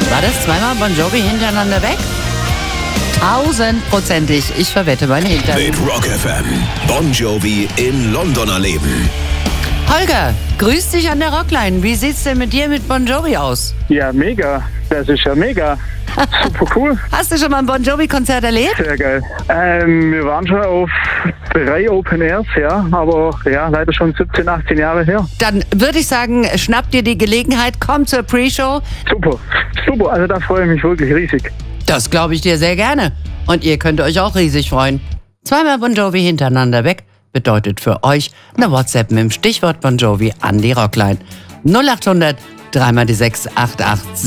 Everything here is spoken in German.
War das zweimal Bon Jovi hintereinander weg? 1000%ig. Ich verwette meine Hintern. Mit Rock FM. Bon Jovi in London erleben. Holger, grüß dich an der Rockline. Wie sieht's denn mit dir mit Bon Jovi aus? Ja, mega. Das ist ja mega. Super cool. Hast du schon mal ein Bon Jovi-Konzert erlebt? Sehr geil. Wir waren schon auf 3 Open Airs, ja, aber ja, leider schon 17, 18 Jahre her. Dann würde ich sagen, schnapp dir die Gelegenheit, komm zur Pre-Show. Super, super. Also da freue ich mich wirklich riesig. Das glaube ich dir sehr gerne. Und ihr könnt euch auch riesig freuen. Zweimal Bon Jovi hintereinander weg bedeutet für euch eine WhatsApp mit dem Stichwort Bon Jovi an die Rockline. 0800 3 mal die 6 886.